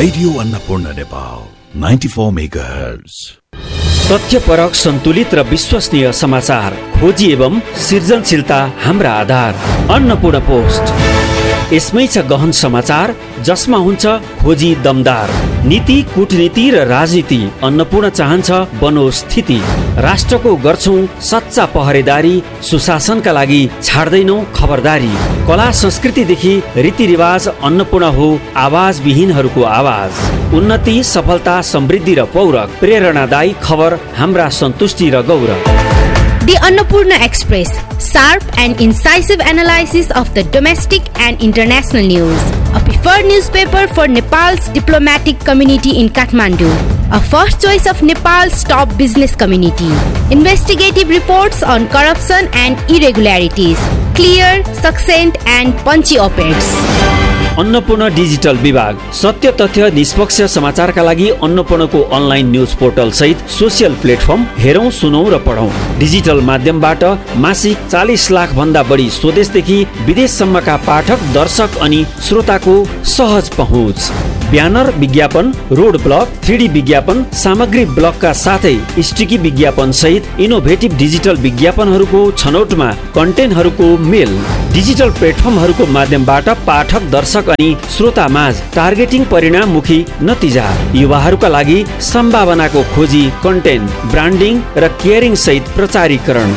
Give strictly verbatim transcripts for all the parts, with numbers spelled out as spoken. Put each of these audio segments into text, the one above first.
Radio Annapurna Nepal ninety four megahertz. तथ्यपरक, सन्तुलित र विश्वसनीय समाचार, खोजी एवं सृजनशीलता हाम्रा आधार। अन्नपूर्ण पोस्ट, यसमै छ गहन समाचार जसमा हुन्छ खोजी दमदार। नीति, कूटनीति र राजनीति, अन्नपूर्ण चाहन्छ बनोस् स्थिति। राष्ट्रको गर्छौं सच्चा पहरेदारी, सुशासनका लागि छाड्दैनौ खबरदारी। कला संस्कृतिदेखि रीतिरिवाज, अन्नपूर्ण हो आवाज विहीनहरूको आवाज। उन्नति, सफलता, समृद्धि र पौरख, प्रेरणादायी खबर हाम्रा सन्तुष्टि र गौरव। The Annapurna Express, sharp and incisive analysis of the domestic and international news. A preferred newspaper for Nepal's diplomatic community in Kathmandu. A first choice of Nepal's top business community. Investigative reports on corruption and irregularities. Clear, succinct and punchy op-eds. Annapurna digital विभाग, सत्य तथ्य निष्पक्ष समाचारका लागि अन्नपूर्णको online news portal सहित social platform हेरौं, सुनौं र पढौं। Digital माध्यमबाट मासिक चालीस लाख भन्दा बढी स्वदेशदेखि विदेशसम्मका पाठक, दर्शक अनि श्रोताको सहज पहुँच। ब्यानर विज्ञापन, रोड ब्लक, थ्री डी विज्ञापन, सामग्री ब्लकका साथै स्टिकी विज्ञापन सहित इनोभेटिभ डिजिटल विज्ञापनहरूको छनौटमा कन्टेन्टहरूको मेल। डिजिटल प्लेटफर्महरूको माध्यमबाट पाठक, दर्शक अनि श्रोता माझ टार्गेटिङ परिणाममुखी नतिजा। युवाहरूका लागि सम्भावनाको खोजी, कन्टेन्ट, ब्रान्डिङ र केयरिङ सहित प्रचारीकरण।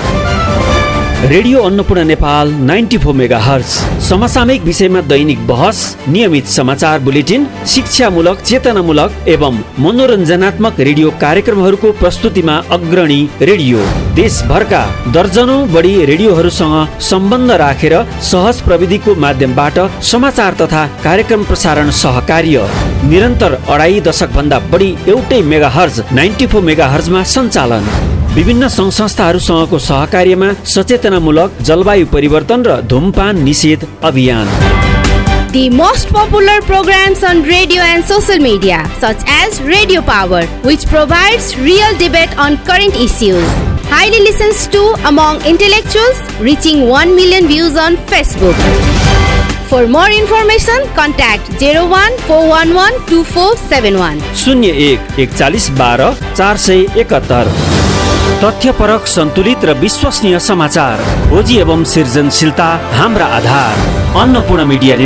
Radio Annapurna Nepal ninety four megahertz, समसामयिक विषयमा दैनिक बहस, नियमित समाचार बुलेटिन, शिक्षामूलक, चेतनामूलक एवं मनोरञ्जनात्मक रेडियो कार्यक्रमहरूको प्रस्तुतिमा अग्रणी रेडियो। देशभरका दर्जनौं बढी रेडियोहरूसँग सम्बन्ध राखेर सहज प्रविधिको माध्यमबाट समाचार तथा कार्यक्रम प्रसारण सहकार्य। निरन्तर अढाई दशक भन्दा बढी एउटै मेगाहर्ज नाइन्टी फोर मेगाहर्जमा सञ्चालन। विभिन्न सङ्घ संस्थाहरूसँगको सहकार्यमा सचेतनामूलक जलवायु परिवर्तन र धूमपान निषेध अभियान। The most popular programs on radio and social media, such as Radio Power, which provides real debate on current issues. Highly listens to among intellectuals, reaching one million views on Facebook. For more information, contact zero one four one one two four seven one. शून्य एक एकचालिस बाह्र चार सय एकहत्तर। तथ्यपरक, सन्तुलित र विश्वसनीय समाचार, खोजी एवं सृजनशीलता हाम्रा आधार। Annapurna media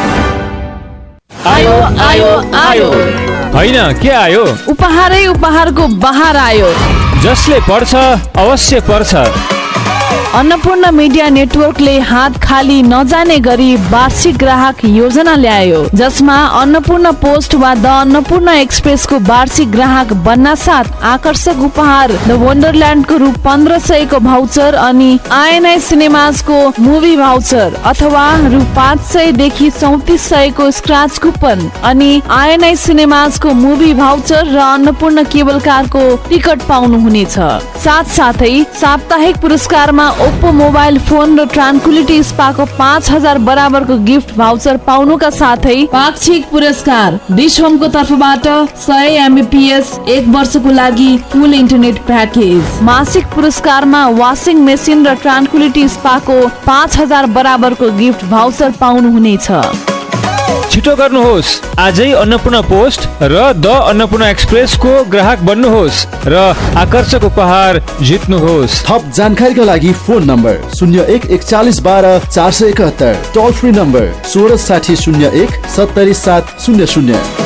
network. आयो आयो आयो होइन, के आयो? उपहारै उपहारको बहार आयो। जसले पढ्छ अवश्य पढ्छ। अन्नपूर्ण मिडिया नेटवर्कले हात खाली नजाने गरी वार्षिक ग्राहक योजना ल्यायो, जसमा अन्नपूर्ण पोस्ट वा द अन्नपूर्ण एक्सप्रेसको वार्षिक ग्राहक बन्न साथ आकर्षक उपहार, द वन्डरल्यान्डको रु पन्ध्र सयको भाउचर अनि आइएनआई सिनेमाजको मुभी भाउचर अथवा रु पाँच सय देखि चौतिस सयको स्क्रच कुपन अनि आइएनआई सिनेमाजको मुभी भाउचर र अन्नपूर्ण केबल कारको टिकट पाउनुहुनेछ। साथ साथै साप्ताहिक पुरस्कारमा ओप्पो मोबाइल फोन र ट्रान्कुलिटी स्पाको पाँच हजार बराबरको गिफ्ट भाउचर पाउनुका साथै पाक्षिक पुरस्कार डिश होमको तर्फबाट सय एमबीपीएस एक वर्षको लागि फुल इन्टरनेट प्याकेज। मासिक पुरस्कारमा वासिङ मेसिन र ट्रान्कुलिटी स्पाको पाँच हजार बराबरको गिफ्ट भाउचर पाउनुहुनेछ। छिटो गर्नुहोस्, आजै अन्नपूर्ण पोस्ट र द अन्नपूर्ण एक्सप्रेसको ग्राहक बन्नुहोस् र आकर्षक उपहार जित्नुहोस्। थप जानकारीका लागि फोन नम्बर शून्य एक एकचालिस बाह्र चार सय एकहत्तर, टोल फ्री नम्बर सोह्र साठी शून्य एक सत्तरी सात शून्य शून्य।